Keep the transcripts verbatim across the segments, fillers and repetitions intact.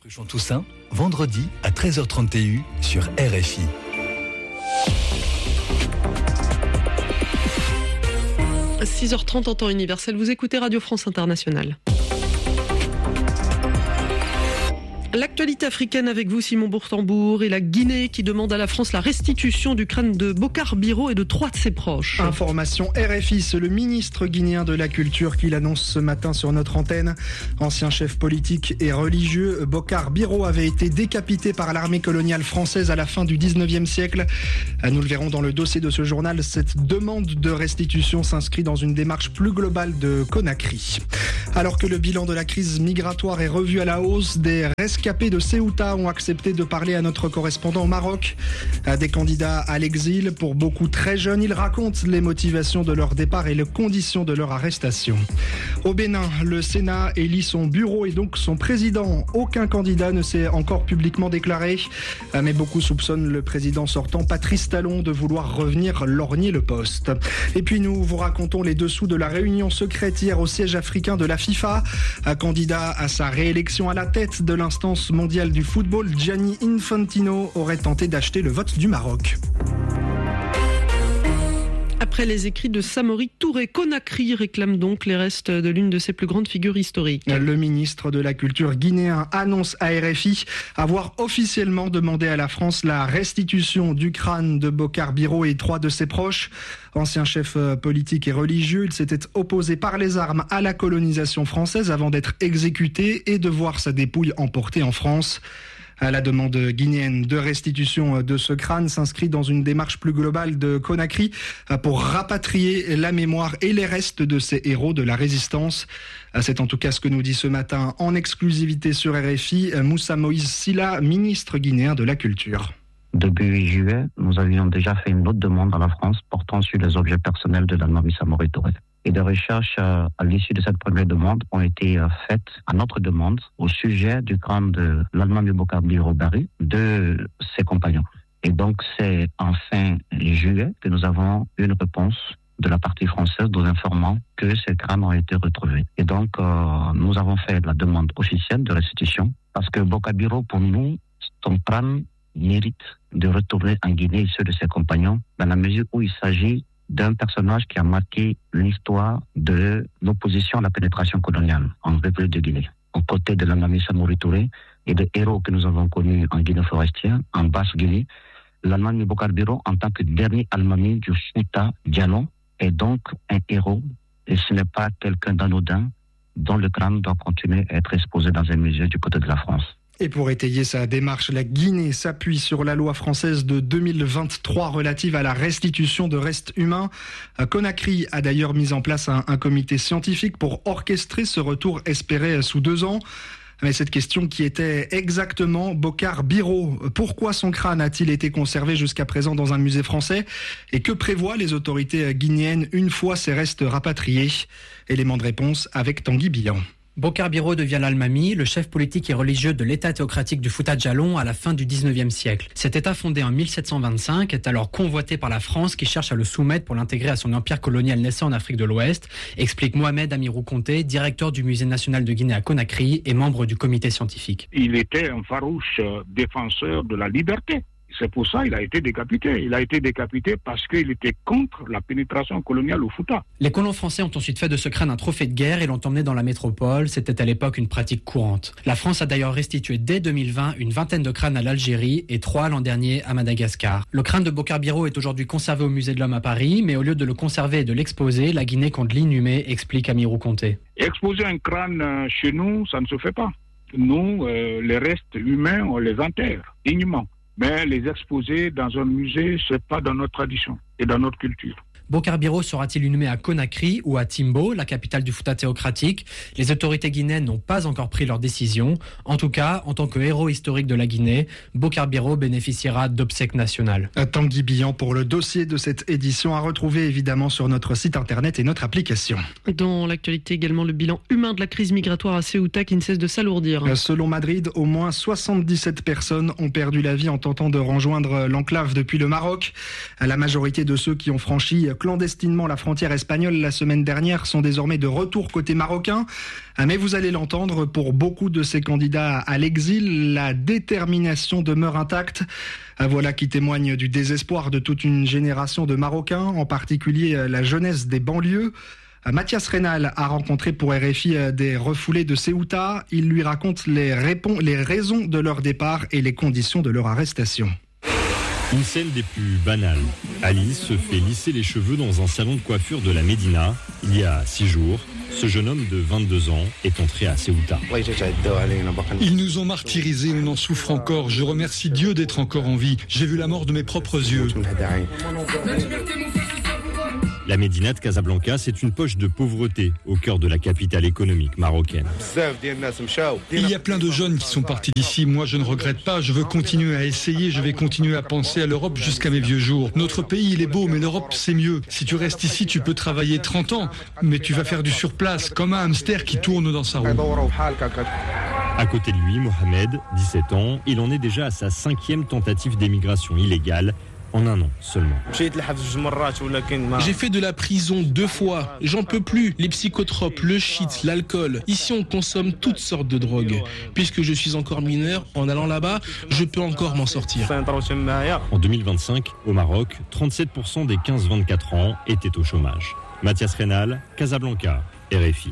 Jean Toussaint, vendredi à treize heures trente sur R F I. six heures trente en temps universel, vous écoutez Radio France Internationale. L'actualité africaine avec vous, Simon Bourtambour, et la Guinée qui demande à la France la restitution du crâne de Bokar Biro et de trois de ses proches. Information R F I, c'est le ministre guinéen de la Culture qui l'annonce ce matin sur notre antenne. Ancien chef politique et religieux, Bokar Biro avait été décapité par l'armée coloniale française à la fin du dix-neuvième siècle. Nous le verrons dans le dossier de ce journal, cette demande de restitution s'inscrit dans une démarche plus globale de Conakry. Alors que le bilan de la crise migratoire est revu à la hausse, des rescapés de Ceuta ont accepté de parler à notre correspondant au Maroc. Des candidats à l'exil, pour beaucoup très jeunes, ils racontent les motivations de leur départ et les conditions de leur arrestation. Au Bénin, le Sénat élit son bureau et donc son président. Aucun candidat ne s'est encore publiquement déclaré, mais beaucoup soupçonnent le président sortant, Patrice Talon, de vouloir revenir lorgner le poste. Et puis nous vous racontons les dessous de la réunion secrète hier au siège africain de la FIFA. Un candidat à sa réélection à la tête de l'instance mondiale du football, Gianni Infantino, aurait tenté d'acheter le vote du Maroc. Après les écrits de Samori Touré, Conakry réclame donc les restes de l'une de ses plus grandes figures historiques. Le ministre de la Culture guinéen annonce à R F I avoir officiellement demandé à la France la restitution du crâne de Bokar Biro et trois de ses proches. Ancien chef politique et religieux, il s'était opposé par les armes à la colonisation française avant d'être exécuté et de voir sa dépouille emportée en France. La demande guinéenne de restitution de ce crâne s'inscrit dans une démarche plus globale de Conakry pour rapatrier la mémoire et les restes de ces héros de la résistance. C'est en tout cas ce que nous dit ce matin en exclusivité sur R F I Moussa Moïse Silla, ministre guinéen de la Culture. Début juillet, nous avions déjà fait une autre demande à la France portant sur les objets personnels de l'Allemand Samori Touré. Et des recherches euh, à l'issue de cette première demande ont été euh, faites à notre demande au sujet du crâne de l'Allemand Bokar Biro Bari, de ses compagnons. Et donc c'est en fin juillet que nous avons une réponse de la partie française nous informant que ces crânes ont été retrouvés. Et donc euh, nous avons fait la demande officielle de restitution parce que Bokar Biro, pour nous, son crâne mérite de retourner en Guinée et ceux de ses compagnons dans la mesure où il s'agit d'un personnage qui a marqué l'histoire de l'opposition à la pénétration coloniale en République de Guinée. Aux côtés de l'Allemand Samori Touré et des héros que nous avons connus en Guinée forestière, en Basse-Guinée, l'Allemand Bokar Biro, en tant que dernier Allemand du Fouta Diallo, est donc un héros et ce n'est pas quelqu'un d'anodin dont le crâne doit continuer à être exposé dans un musée du côté de la France. Et pour étayer sa démarche, la Guinée s'appuie sur la loi française de deux mille vingt-trois relative à la restitution de restes humains. Conakry a d'ailleurs mis en place un, un comité scientifique pour orchestrer ce retour espéré sous deux ans. Mais cette question qui était exactement Bokar Biro, pourquoi son crâne a-t-il été conservé jusqu'à présent dans un musée français? Et que prévoient les autorités guinéennes une fois ces restes rapatriés? Élément de réponse avec Tanguy Billan. Bokar Biro devient l'Almami, le chef politique et religieux de l'État théocratique du Fouta Djallon à la fin du dix-neuvième siècle. Cet État fondé en mille sept cent vingt-cinq est alors convoité par la France qui cherche à le soumettre pour l'intégrer à son empire colonial naissant en Afrique de l'Ouest, explique Mohamed Amirou Conté, directeur du Musée national de Guinée à Conakry et membre du comité scientifique. Il était un farouche défenseur de la liberté. C'est pour ça qu'il a été décapité. Il a été décapité parce qu'il était contre la pénétration coloniale au Fouta. Les colons français ont ensuite fait de ce crâne un trophée de guerre et l'ont emmené dans la métropole. C'était à l'époque une pratique courante. La France a d'ailleurs restitué dès deux mille vingt une vingtaine de crânes à l'Algérie et trois l'an dernier à Madagascar. Le crâne de Bokar Biro est aujourd'hui conservé au Musée de l'Homme à Paris, mais au lieu de le conserver et de l'exposer, la Guinée compte l'inhumer, explique Amirou Conté. Exposer un crâne chez nous, ça ne se fait pas. Nous, euh, les restes humains, on les enterre dignement. Mais les exposer dans un musée, c'est pas dans notre tradition et dans notre culture. Bokar Biro sera-t-il inhumé à Conakry ou à Timbo, la capitale du Fouta théocratique? Les autorités guinéennes n'ont pas encore pris leur décision. En tout cas, en tant que héros historique de la Guinée, Bokar Biro bénéficiera d'obsèques nationales. Tanguy Billan pour le dossier de cette édition à retrouver évidemment sur notre site internet et notre application. Dans l'actualité également, le bilan humain de la crise migratoire à Ceuta qui ne cesse de s'alourdir. Selon Madrid, au moins soixante-dix-sept personnes ont perdu la vie en tentant de rejoindre l'enclave depuis le Maroc. La majorité de ceux qui ont franchi clandestinement la frontière espagnole la semaine dernière sont désormais de retour côté marocain. Mais vous allez l'entendre, pour beaucoup de ces candidats à l'exil, la détermination demeure intacte. Voilà qui témoigne du désespoir de toute une génération de Marocains, en particulier la jeunesse des banlieues. Mathias Reynal a rencontré pour R F I des refoulés de Ceuta. Il lui raconte les, répons- les raisons de leur départ et les conditions de leur arrestation. Une scène des plus banales. Alice se fait lisser les cheveux dans un salon de coiffure de la Médina. Il y a six jours, ce jeune homme de vingt-deux ans est entré à Ceuta. Ils nous ont martyrisés, on en souffre encore. Je remercie Dieu d'être encore en vie. J'ai vu la mort de mes propres yeux. La Médina de Casablanca, c'est une poche de pauvreté au cœur de la capitale économique marocaine. Il y a plein de jeunes qui sont partis d'ici. Moi, je ne regrette pas. Je veux continuer à essayer. Je vais continuer à penser à l'Europe jusqu'à mes vieux jours. Notre pays, il est beau, mais l'Europe, c'est mieux. Si tu restes ici, tu peux travailler trente ans, mais tu vas faire du surplace, comme un hamster qui tourne dans sa roue. À côté de lui, Mohamed, dix-sept ans, il en est déjà à sa cinquième tentative d'émigration illégale. En un an seulement. J'ai fait de la prison deux fois. J'en peux plus. Les psychotropes, le shit, l'alcool. Ici, on consomme toutes sortes de drogues. Puisque je suis encore mineur, en allant là-bas, je peux encore m'en sortir. En deux mille vingt-cinq, au Maroc, trente-sept pour cent des quinze vingt-quatre ans étaient au chômage. Mathias Reynal, Casablanca, R F I.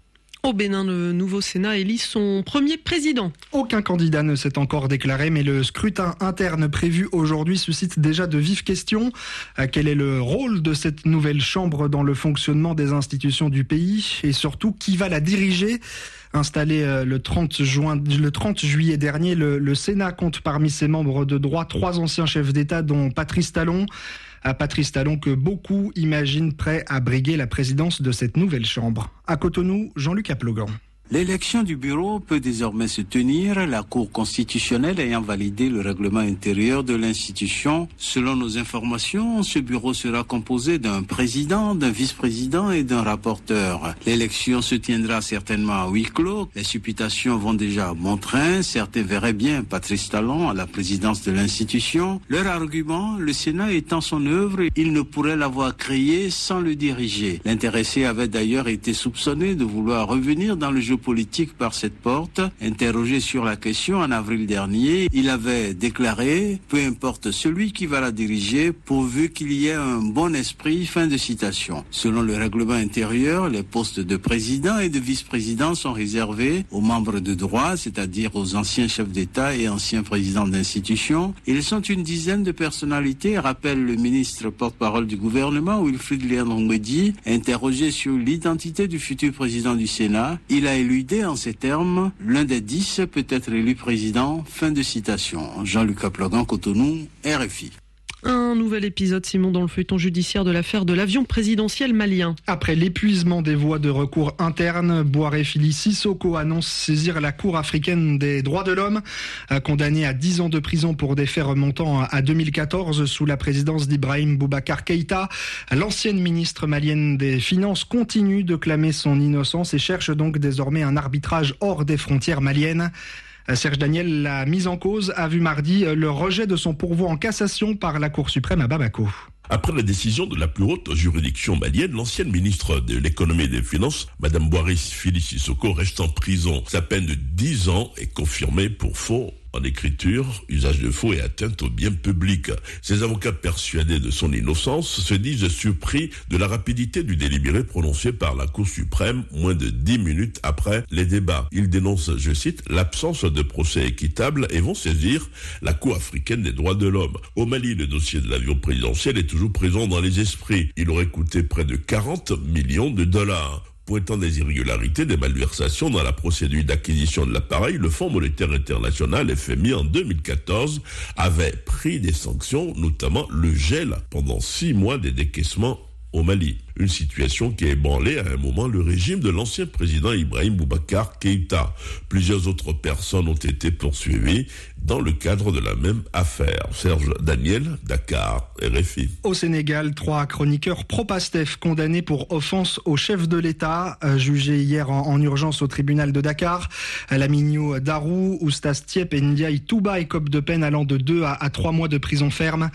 Au Bénin, le nouveau Sénat élit son premier président. Aucun candidat ne s'est encore déclaré, mais le scrutin interne prévu aujourd'hui suscite déjà de vives questions. Quel est le rôle de cette nouvelle chambre dans le fonctionnement des institutions du pays ? Et surtout, qui va la diriger ? Installé le trente juin, le trente juillet dernier, le, le Sénat compte parmi ses membres de droit trois anciens chefs d'État, dont Patrice Talon. À Patrice Talon que beaucoup imaginent prêt à briguer la présidence de cette nouvelle chambre. À Cotonou, Jean-Luc Aplogan. L'élection du bureau peut désormais se tenir, la Cour constitutionnelle ayant validé le règlement intérieur de l'institution. Selon nos informations, ce bureau sera composé d'un président, d'un vice-président et d'un rapporteur. L'élection se tiendra certainement à huis clos. Les supputations vont déjà à bon train. Certains verraient bien Patrice Talon à la présidence de l'institution. Leur argument, le Sénat étant son œuvre, il ne pourrait l'avoir créé sans le diriger. L'intéressé avait d'ailleurs été soupçonné de vouloir revenir dans le jeu politique par cette porte. Interrogé sur la question en avril dernier, il avait déclaré « Peu importe celui qui va la diriger, pourvu qu'il y ait un bon esprit », fin de citation. Selon le règlement intérieur, les postes de président et de vice-président sont réservés aux membres de droit, c'est-à-dire aux anciens chefs d'État et anciens présidents d'institutions. Ils sont une dizaine de personnalités, rappelle le ministre porte-parole du gouvernement, Wilfried Léandre Ngwedi, interrogé sur l'identité du futur président du Sénat. Il a éluder en ces termes, l'un des dix peut être élu président, fin de citation. Jean-Luc Aplogan, Cotonou, R F I. Un nouvel épisode, Simon, dans le feuilleton judiciaire de l'affaire de l'avion présidentiel malien. Après l'épuisement des voies de recours internes, Bouarefili Sissoko annonce saisir la Cour africaine des droits de l'homme, condamné à dix ans de prison pour des faits remontant à deux mille quatorze sous la présidence d'Ibrahim Boubacar Keïta. L'ancienne ministre malienne des Finances continue de clamer son innocence et cherche donc désormais un arbitrage hors des frontières maliennes. Serge Daniel, la mise en cause, a vu mardi le rejet de son pourvoi en cassation par la Cour suprême à Bamako. Après la décision de la plus haute juridiction malienne, l'ancienne ministre de l'économie et des finances, Madame Bouarefili Sissoko, reste en prison. Sa peine de dix ans est confirmée pour faux en écriture, usage de faux et atteinte au bien public. Ses avocats persuadés de son innocence se disent surpris de la rapidité du délibéré prononcé par la Cour suprême moins de dix minutes après les débats. Ils dénoncent, je cite, l'absence de procès équitable et vont saisir la Cour africaine des droits de l'homme. Au Mali, le dossier de l'avion présidentiel est toujours présent dans les esprits. Il aurait coûté près de quarante millions de dollars. Pointant des irrégularités, des malversations dans la procédure d'acquisition de l'appareil, le Fonds monétaire international, F M I, en deux mille quatorze, avait pris des sanctions, notamment le gel pendant six mois des décaissements au Mali. Une situation qui a ébranlé à un moment le régime de l'ancien président Ibrahim Boubacar Keïta. Plusieurs autres personnes ont été poursuivies dans le cadre de la même affaire. Serge Daniel, Dakar, R F I. Au Sénégal, trois chroniqueurs pro-Pastef condamnés pour offense au chef de l'État, jugés hier en, en urgence au tribunal de Dakar. Lamigno Darou, Oustas Tiep et Ndiaye Touba écopent de peine allant de deux à trois mois de prison ferme.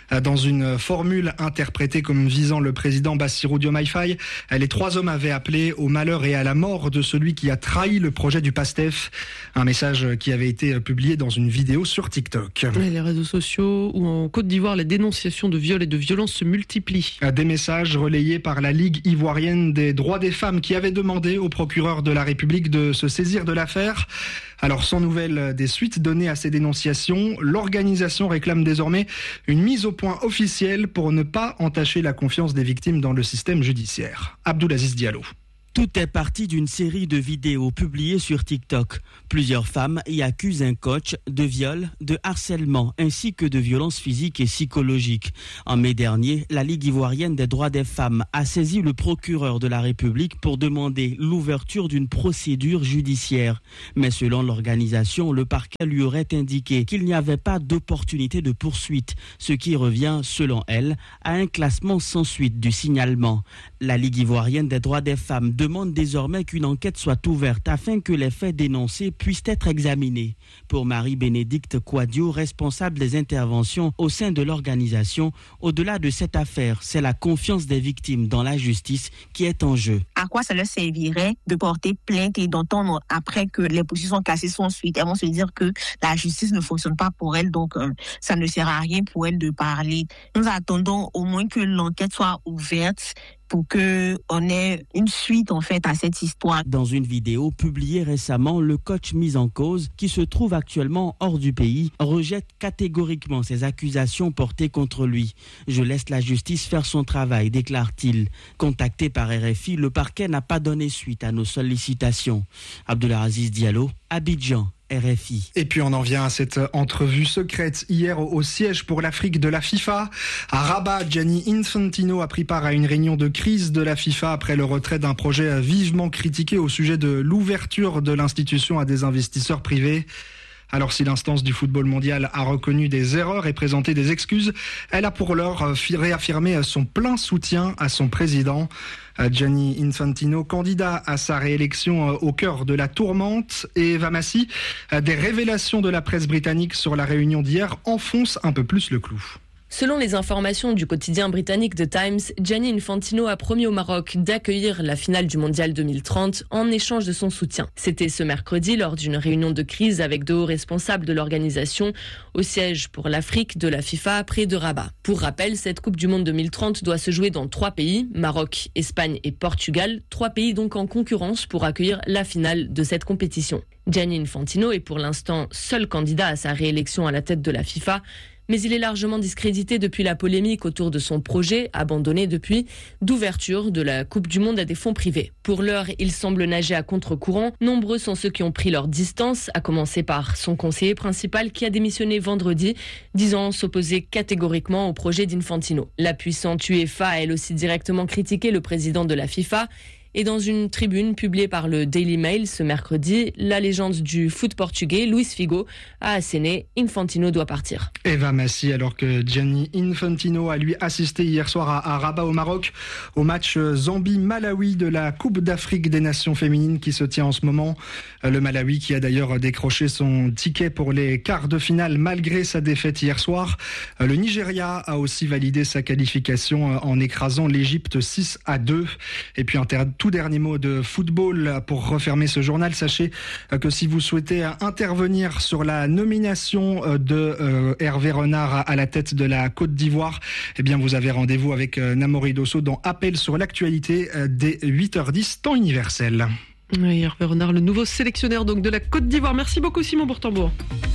Dans une formule interprétée comme visant le président Bassirou Diomaye Faye, les trois hommes avaient appelé au malheur et à la mort de celui qui a trahi le projet du PASTEF. Un message qui avait été publié dans une vidéo sur TikTok. Les réseaux sociaux ou en Côte d'Ivoire, les dénonciations de viols et de violences se multiplient. Des messages relayés par la Ligue ivoirienne des droits des femmes qui avait demandé au procureur de la République de se saisir de l'affaire. Alors, sans nouvelles des suites données à ces dénonciations, l'organisation réclame désormais une mise au point officielle pour ne pas entacher la confiance des victimes dans le système judiciaire. Abdoulaziz Diallo. Tout est parti d'une série de vidéos publiées sur TikTok. Plusieurs femmes y accusent un coach de viol, de harcèlement ainsi que de violences physiques et psychologiques. En mai dernier, la Ligue ivoirienne des droits des femmes a saisi le procureur de la République pour demander l'ouverture d'une procédure judiciaire. Mais selon l'organisation, le parquet lui aurait indiqué qu'il n'y avait pas d'opportunité de poursuite, ce qui revient, selon elle, à un classement sans suite du signalement. La Ligue ivoirienne des droits des femmes demande désormais qu'une enquête soit ouverte afin que les faits dénoncés puissent être examinés. Pour Marie-Bénédicte Kouadio, responsable des interventions au sein de l'organisation, au-delà de cette affaire, c'est la confiance des victimes dans la justice qui est en jeu. À quoi ça leur servirait de porter plainte et d'entendre après que les poursuites sont classées sans suite? Elles vont se dire que la justice ne fonctionne pas pour elles, donc euh, ça ne sert à rien pour elles de parler. Nous attendons au moins que l'enquête soit ouverte pour qu'on ait une suite en fait à cette histoire. Dans une vidéo publiée récemment, le coach mis en cause, qui se trouve actuellement hors du pays, rejette catégoriquement ces accusations portées contre lui. « Je laisse la justice faire son travail », déclare-t-il. Contacté par R F I, le parquet n'a pas donné suite à nos sollicitations. Abdoulaziz Diallo, Abidjan. R F I. Et puis on en vient à cette entrevue secrète hier au, au siège pour l'Afrique de la FIFA. À Rabat, Gianni Infantino a pris part à une réunion de crise de la FIFA après le retrait d'un projet vivement critiqué au sujet de l'ouverture de l'institution à des investisseurs privés. Alors si l'instance du football mondial a reconnu des erreurs et présenté des excuses, elle a pour l'heure réaffirmé son plein soutien à son président. Gianni Infantino, candidat à sa réélection au cœur de la tourmente. Et Eva Massi, des révélations de la presse britannique sur la réunion d'hier enfoncent un peu plus le clou. Selon les informations du quotidien britannique The Times, Gianni Infantino a promis au Maroc d'accueillir la finale du Mondial deux mille trente en échange de son soutien. C'était ce mercredi lors d'une réunion de crise avec de hauts responsables de l'organisation au siège pour l'Afrique de la FIFA près de Rabat. Pour rappel, cette Coupe du Monde deux mille trente doit se jouer dans trois pays, Maroc, Espagne et Portugal, trois pays donc en concurrence pour accueillir la finale de cette compétition. Gianni Infantino est pour l'instant seul candidat à sa réélection à la tête de la FIFA, mais il est largement discrédité depuis la polémique autour de son projet, abandonné depuis, d'ouverture de la Coupe du Monde à des fonds privés. Pour l'heure, il semble nager à contre-courant. Nombreux sont ceux qui ont pris leur distance, à commencer par son conseiller principal qui a démissionné vendredi, disant s'opposer catégoriquement au projet d'Infantino. La puissante UEFA a elle aussi directement critiqué le président de la FIFA. Et dans une tribune publiée par le Daily Mail ce mercredi, la légende du foot portugais, Luis Figo, a asséné « Infantino doit partir ». Eva Massi, alors que Gianni Infantino a lui assisté hier soir à, à Rabat au Maroc au match Zambie-Malawi de la Coupe d'Afrique des Nations féminines qui se tient en ce moment. Le Malawi qui a d'ailleurs décroché son ticket pour les quarts de finale malgré sa défaite hier soir. Le Nigeria a aussi validé sa qualification en écrasant l'Égypte six à deux. Et puis un ter- tout dernier mot de football pour refermer ce journal. Sachez que si vous souhaitez intervenir sur la nomination de euh, Hervé Renard à la tête de la Côte d'Ivoire, eh bien vous avez rendez-vous avec euh, Namori Dosso dans Appel sur l'actualité euh, dès huit heures dix, temps universel. Oui, Hervé Renard, le nouveau sélectionneur donc de la Côte d'Ivoire. Merci beaucoup Simon Bourtambour.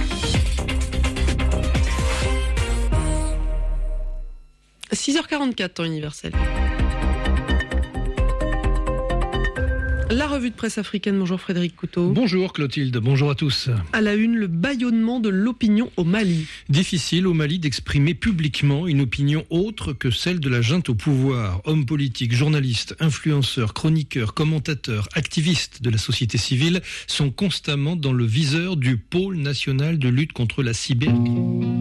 six heures quarante-quatre, temps universel. La revue de presse africaine, bonjour Frédéric Couteau. Bonjour Clotilde, bonjour à tous. À la une, le bâillonnement de l'opinion au Mali. Difficile au Mali d'exprimer publiquement une opinion autre que celle de la junte au pouvoir. Hommes politiques, journalistes, influenceurs, chroniqueurs, commentateurs, activistes de la société civile sont constamment dans le viseur du pôle national de lutte contre la cyber.